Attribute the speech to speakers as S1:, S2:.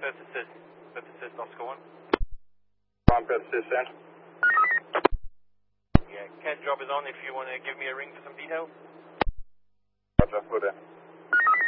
S1: Fifth assist. Fifth assist, Oscar 1.
S2: One fifth assist, send.
S1: Yeah, Ken, job is on if you want to give me a ring for some details.
S2: Roger, good.